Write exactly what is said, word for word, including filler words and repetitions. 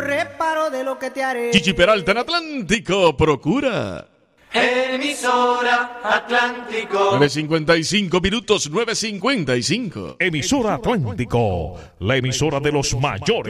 Reparo de lo que te haré. Chichi Peralta en Atlántico procura. Emisora Atlántico. nueve cincuenta y cinco minutos, nueve cincuenta y cinco. Emisora Atlántico, la emisora de los mayores.